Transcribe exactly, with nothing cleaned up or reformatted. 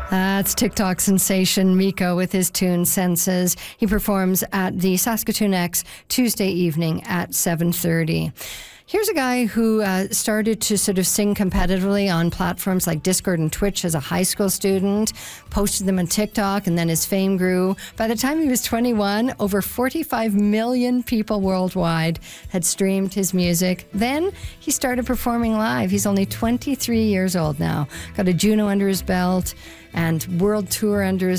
That's TikTok sensation Miko with his tune Senses. He performs at the Saskatoon X Tuesday evening at seven thirty. Here's a guy who uh, started to sort of sing competitively on platforms like Discord and Twitch as a high school student, posted them on TikTok, and then his fame grew. By the time he was twenty-one, over forty-five million people worldwide had streamed his music. Then he started performing live. He's only twenty-three years old now. Got a Juno under his belt and world tour under his